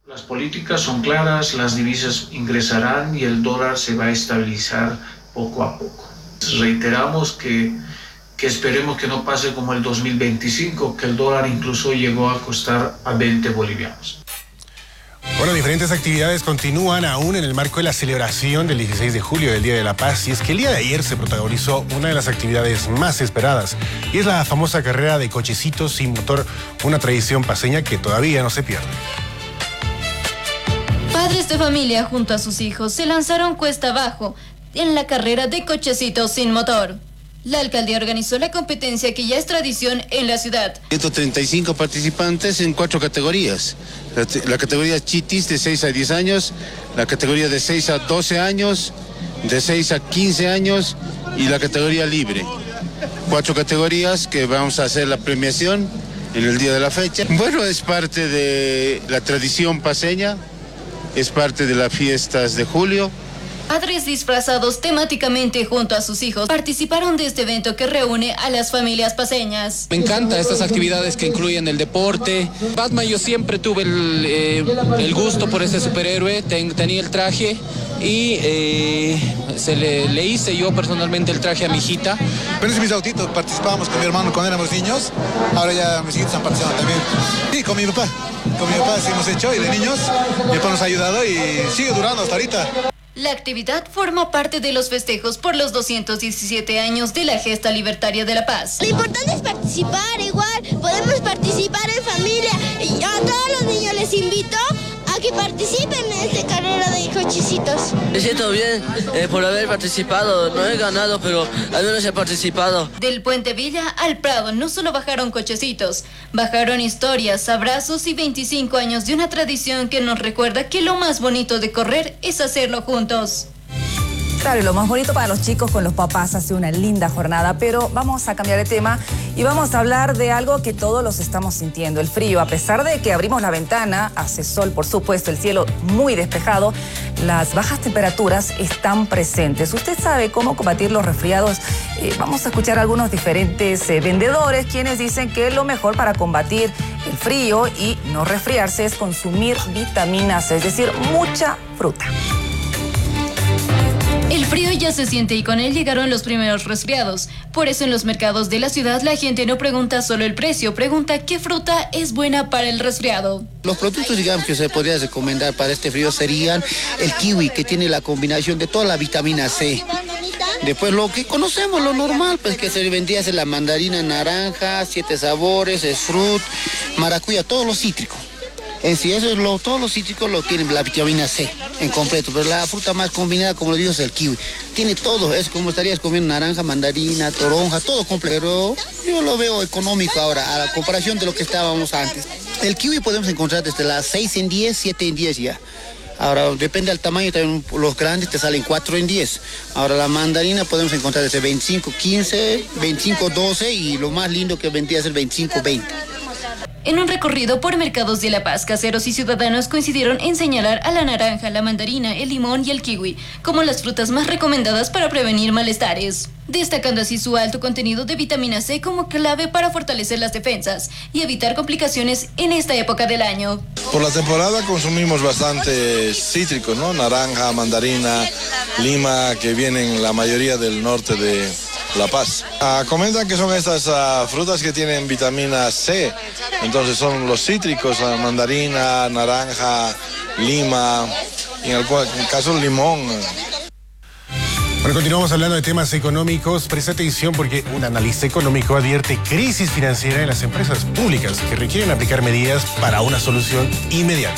Las políticas son claras, las divisas ingresarán y el dólar se va a estabilizar poco a poco. Reiteramos que esperemos que no pase como el 2025, que el dólar incluso llegó a costar a 20 bolivianos. Bueno, diferentes actividades continúan aún en el marco de la celebración del 16 de julio del Día de la Paz. Y es que el día de ayer se protagonizó una de las actividades más esperadas. Y es la famosa carrera de cochecitos sin motor, una tradición paceña que todavía no se pierde. Padres de familia junto a sus hijos se lanzaron cuesta abajo en la carrera de cochecitos sin motor. La alcaldía organizó la competencia que ya es tradición en la ciudad. 135 participantes en 4 categorías. La categoría chitis de 6 a 10 años, la categoría de 6 a 12 años, de 6 a 15 años y la categoría libre. 4 categorías que vamos a hacer la premiación en el día de la fecha. Bueno, es parte de la tradición paceña, es parte de las fiestas de julio. Padres disfrazados temáticamente junto a sus hijos participaron de este evento que reúne a las familias paceñas. Me encantan estas actividades que incluyen el deporte. Batman, yo siempre tuve el gusto por ese superhéroe, tenía el traje y le hice yo personalmente el traje a mi hijita. Pero mis autitos, participábamos con mi hermano cuando éramos niños, ahora ya mis hijitos han participado también. Sí, con mi papá sí hemos hecho y de niños, mi papá nos ha ayudado y sigue durando hasta ahorita. La actividad forma parte de los festejos por los 217 años de la gesta libertaria de la paz. Lo importante es participar, igual podemos participar en familia. Y a todos los niños les invito a que participen en esta carrera de cochecitos. Me siento bien por haber participado. No he ganado, pero al menos he participado. Del Puente Villa al Prado no solo bajaron cochecitos, bajaron historias, abrazos y 25 años de una tradición que nos recuerda que lo más bonito de correr es hacerlo juntos. Claro, y lo más bonito para los chicos con los papás, hace una linda jornada, pero vamos a cambiar de tema y vamos a hablar de algo que todos los estamos sintiendo, el frío. A pesar de que abrimos la ventana, hace sol, por supuesto, el cielo muy despejado, las bajas temperaturas están presentes. ¿Usted sabe cómo combatir los resfriados? Vamos a escuchar a algunos diferentes vendedores quienes dicen que lo mejor para combatir el frío y no resfriarse es consumir vitamina C, es decir, mucha fruta. El frío ya se siente y con él llegaron los primeros resfriados. Por eso en los mercados de la ciudad la gente no pregunta solo el precio, pregunta qué fruta es buena para el resfriado. Los productos, digamos, que se podría recomendar para este frío serían el kiwi, que tiene la combinación de toda la vitamina C. Después lo que conocemos, lo normal, pues que se vendría es la mandarina, naranja, 7 sabores, es fruit, maracuyá, todos los cítricos. En sí, eso es todos los cítricos lo tienen la vitamina C en completo, pero la fruta más combinada, como lo digo, es el kiwi. Tiene todo, es como estarías comiendo naranja, mandarina, toronja, todo completo. Pero yo lo veo económico ahora, a la comparación de lo que estábamos antes. El kiwi podemos encontrar desde las 6 en 10, 7 en 10 ya. Ahora, depende del tamaño, también los grandes te salen 4 en 10. Ahora, la mandarina podemos encontrar desde 25, 15, 25, 12 y lo más lindo que vendría a ser 25, 20. En un recorrido por mercados de La Paz, caseros y ciudadanos coincidieron en señalar a la naranja, la mandarina, el limón y el kiwi como las frutas más recomendadas para prevenir malestares, destacando así su alto contenido de vitamina C como clave para fortalecer las defensas y evitar complicaciones en esta época del año. Por la temporada consumimos bastante cítricos, ¿no? Naranja, mandarina, lima, que vienen la mayoría del norte de La Paz. Comentan que son estas frutas que tienen vitamina C, entonces son los cítricos, mandarina, naranja, lima, y en el caso el limón. Bueno, continuamos hablando de temas económicos. Presta atención porque un analista económico advierte crisis financiera en las empresas públicas que requieren aplicar medidas para una solución inmediata.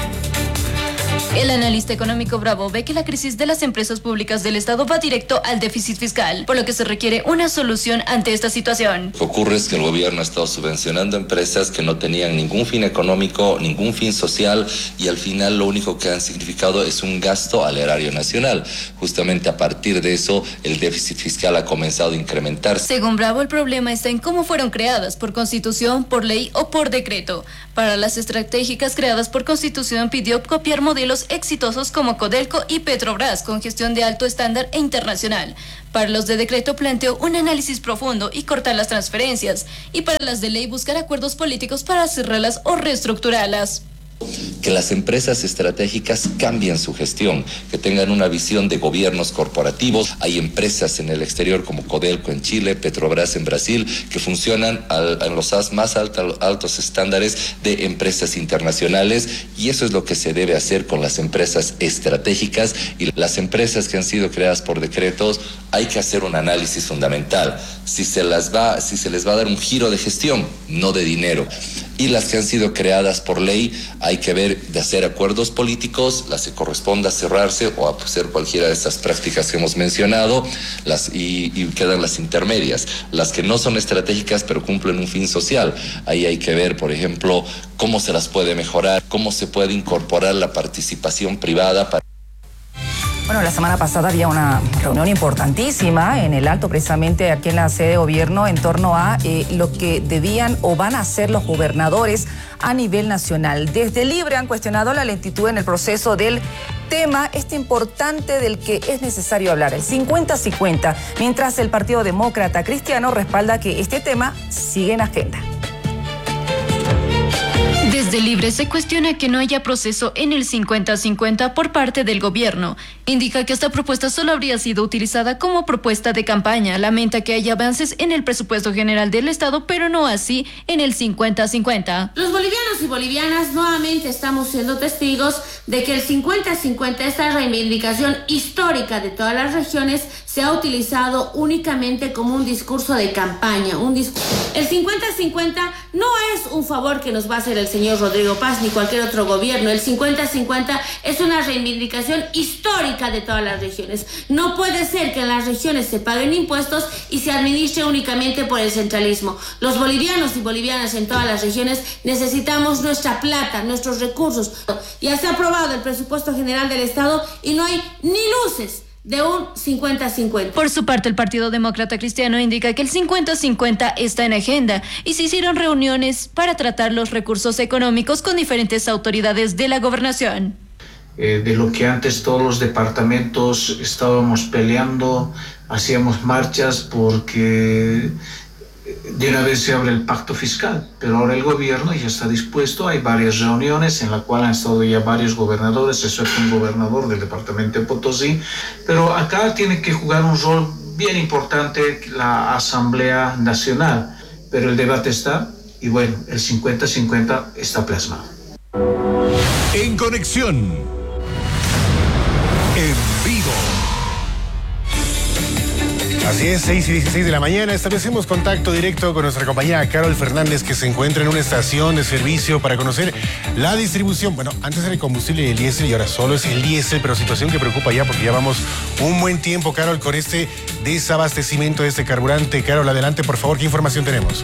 El analista económico Bravo ve que la crisis de las empresas públicas del Estado va directo al déficit fiscal, por lo que se requiere una solución ante esta situación. Lo que ocurre es que el gobierno ha estado subvencionando empresas que no tenían ningún fin económico, ningún fin social, y al final lo único que han significado es un gasto al erario nacional. Justamente a partir de eso, el déficit fiscal ha comenzado a incrementarse. Según Bravo, el problema está en cómo fueron creadas, por constitución, por ley o por decreto. Para las estratégicas creadas por constitución pidió copiar modelos exitosos como Codelco y Petrobras con gestión de alto estándar e internacional. Para los de decreto planteó un análisis profundo y cortar las transferencias, y para las de ley buscar acuerdos políticos para cerrarlas o reestructurarlas. Que las empresas estratégicas cambien su gestión, que tengan una visión de gobiernos corporativos. Hay empresas en el exterior como Codelco en Chile, Petrobras en Brasil, que funcionan en los más altos estándares de empresas internacionales, y eso es lo que se debe hacer con las empresas estratégicas. Y las empresas que han sido creadas por decretos, hay que hacer un análisis fundamental. Si se les va a dar un giro de gestión, no de dinero. Y las que han sido creadas por ley, hay que ver de hacer acuerdos políticos, las que corresponda cerrarse o hacer cualquiera de estas prácticas que hemos mencionado, y quedan las intermedias, las que no son estratégicas pero cumplen un fin social. Ahí hay que ver, por ejemplo, cómo se las puede mejorar, cómo se puede incorporar la participación privada para... Bueno, la semana pasada había una reunión importantísima en el Alto, precisamente aquí en la sede de gobierno, en torno a lo que debían o van a hacer los gobernadores a nivel nacional. Desde Libre han cuestionado la lentitud en el proceso del tema importante del que es necesario hablar, el 50-50, mientras el Partido Demócrata Cristiano respalda que este tema sigue en agenda. Desde Libre se cuestiona que no haya proceso en el 50-50 por parte del gobierno. Indica que esta propuesta solo habría sido utilizada como propuesta de campaña. Lamenta que haya avances en el presupuesto general del Estado, pero no así en el 50-50. Los bolivianos y bolivianas nuevamente estamos siendo testigos de que el 50-50, esta reivindicación histórica de todas las regiones, se ha utilizado únicamente como un discurso de campaña. El 50-50 no es un favor que nos va a hacer el señor Rodrigo Paz ni cualquier otro gobierno. El 50-50 es una reivindicación histórica de todas las regiones. No puede ser que en las regiones se paguen impuestos y se administre únicamente por el centralismo. Los bolivianos y bolivianas en todas las regiones necesitamos nuestra plata, nuestros recursos. Ya se ha aprobado el presupuesto general del Estado y no hay ni luces de un 50-50. Por su parte, el Partido Demócrata Cristiano indica que el 50-50 está en agenda y se hicieron reuniones para tratar los recursos económicos con diferentes autoridades de la gobernación. De lo que antes todos los departamentos estábamos peleando, hacíamos marchas porque de una vez se abre el pacto fiscal, pero ahora el gobierno ya está dispuesto. Hay varias reuniones en las cuales han estado ya varios gobernadores, excepto un gobernador del departamento de Potosí, pero acá tiene que jugar un rol bien importante la Asamblea Nacional, pero el debate está, y bueno, el 50-50 está plasmado. En conexión, en vivo. Así es, 6:16 de la mañana. Establecemos contacto directo con nuestra compañera Carol Fernández, que se encuentra en una estación de servicio para conocer la distribución. Bueno, antes era el combustible y el diésel y ahora solo es el diésel, pero situación que preocupa ya porque ya vamos un buen tiempo, Carol, con este desabastecimiento de este carburante. Carol, adelante, por favor, ¿qué información tenemos?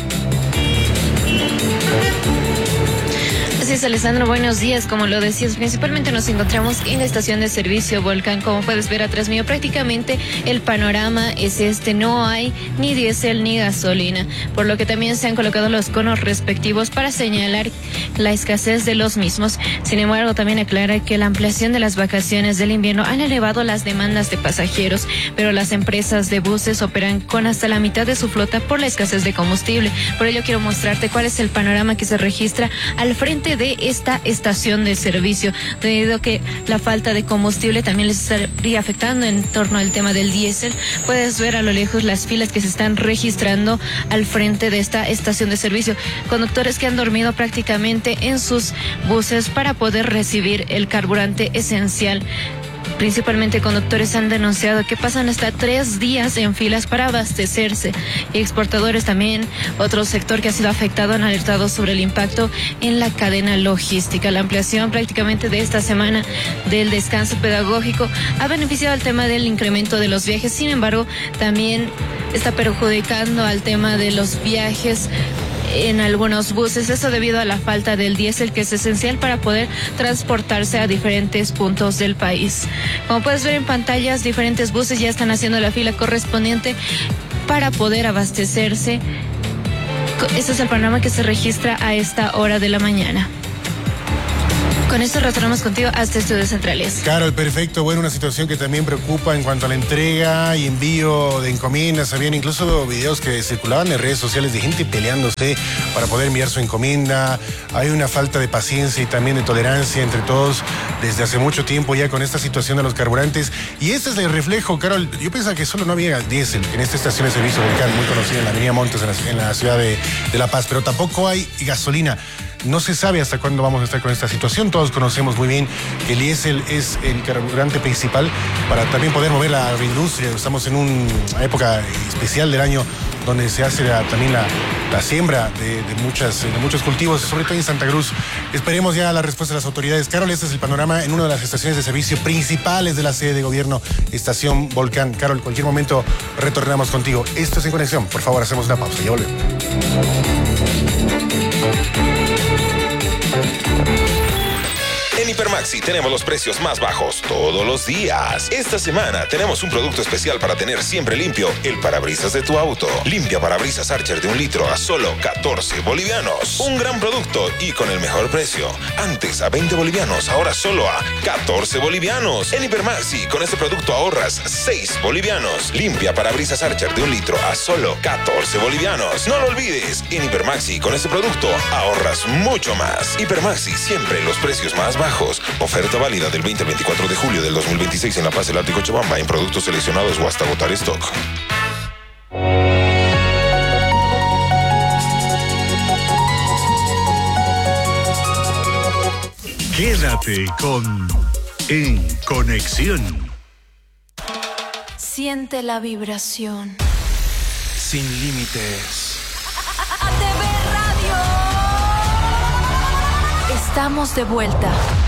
Así es, Alessandro, buenos días. Como lo decías, principalmente nos encontramos en la estación de servicio Volcán. Como puedes ver atrás mío, prácticamente el panorama es este: no hay ni diésel ni gasolina, por lo que también se han colocado los conos respectivos para señalar la escasez de los mismos. Sin embargo, también aclara que la ampliación de las vacaciones del invierno han elevado las demandas de pasajeros, pero las empresas de buses operan con hasta la mitad de su flota por la escasez de combustible. Por ello quiero mostrarte cuál es el panorama que se registra al frente de esta estación de servicio, debido a que la falta de combustible también les estaría afectando en torno al tema del diésel. Puedes ver a lo lejos las filas que se están registrando al frente de esta estación de servicio, conductores que han dormido prácticamente en sus buses para poder recibir el carburante esencial. Principalmente conductores han denunciado que pasan hasta 3 días en filas para abastecerse. Y exportadores también, otro sector que ha sido afectado, han alertado sobre el impacto en la cadena logística. La ampliación prácticamente de esta semana del descanso pedagógico ha beneficiado al tema del incremento de los viajes. Sin embargo, también está perjudicando al tema de los viajes en algunos buses, eso debido a la falta del diésel, que es esencial para poder transportarse a diferentes puntos del país. Como puedes ver en pantallas, diferentes buses ya están haciendo la fila correspondiente para poder abastecerse. Este es el panorama que se registra a esta hora de la mañana. Con esto retornamos contigo hasta Estudios Centrales. Carol, perfecto. Bueno, una situación que también preocupa en cuanto a la entrega y envío de encomiendas. Habían incluso videos que circulaban en redes sociales de gente peleándose para poder enviar su encomienda. Hay una falta de paciencia y también de tolerancia entre todos desde hace mucho tiempo ya con esta situación de los carburantes. Y este es el reflejo, Carol. Yo pensaba que solo no había diésel en esta estación de servicio Volcán, muy conocida en la Avenida Montes, en la ciudad de La Paz, pero tampoco hay gasolina. No se sabe hasta cuándo vamos a estar con esta situación. Todos conocemos muy bien que el diésel es el carburante principal para también poder mover la agroindustria. Estamos en una época especial del año donde se hace también la siembra de muchos cultivos, sobre todo en Santa Cruz. Esperemos ya la respuesta de las autoridades. Carol, este es el panorama en una de las estaciones de servicio principales de la sede de gobierno, Estación Volcán. Carol, cualquier momento retornamos contigo. Esto es En Conexión. Por favor, hacemos una pausa. Ya volvemos. En Hipermaxi tenemos los precios más bajos todos los días. Esta semana tenemos un producto especial para tener siempre limpio el parabrisas de tu auto. Limpia parabrisas Archer de 1 litro a solo 14 bolivianos. Un gran producto y con el mejor precio. Antes a 20 bolivianos, ahora solo a 14 bolivianos. En Hipermaxi con este producto ahorras 6 bolivianos. Limpia parabrisas Archer de 1 litro a solo 14 bolivianos. No lo olvides, en Hipermaxi con este producto ahorras mucho más. Hipermaxi, siempre los precios más bajos. Oferta válida del 20 al 24 de julio del 2026 en La Paz, el Alto y Cochabamba, en productos seleccionados o hasta agotar stock. Quédate con En Conexión. Siente la vibración. Sin límites. TV Radio. Estamos de vuelta.